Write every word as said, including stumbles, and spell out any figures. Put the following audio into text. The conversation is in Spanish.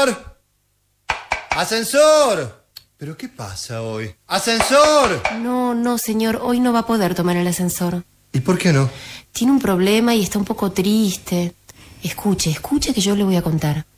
¡Ascensor! ¡Ascensor! ¿Pero qué pasa hoy? ¡Ascensor! No, no, señor, hoy no va a poder tomar el ascensor. ¿Y por qué no? Tiene un problema y está un poco triste. Escuche, escuche que yo le voy a contar.